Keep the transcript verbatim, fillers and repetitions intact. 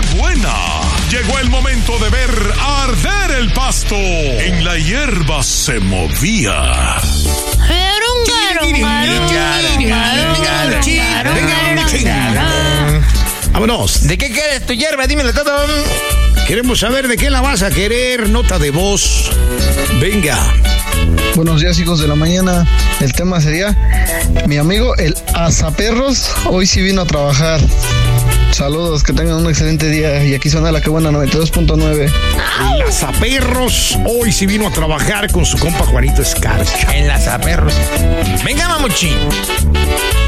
buena. Llegó el momento de ver arder el pasto. En la hierba se movía. Vámonos. ¿De qué quieres tu hierba? Dímelo todo. Queremos saber de qué la vas a querer. Nota de voz. Venga. Buenos días, hijos de la mañana. El tema sería: mi amigo el azaperros hoy sí vino a trabajar. Saludos, que tengan un excelente día. Y aquí suena la que buena noventa y dos punto nueve. El azaperros hoy sí vino a trabajar con su compa Juanito Escarcha. El azaperros. Venga, mamuchín.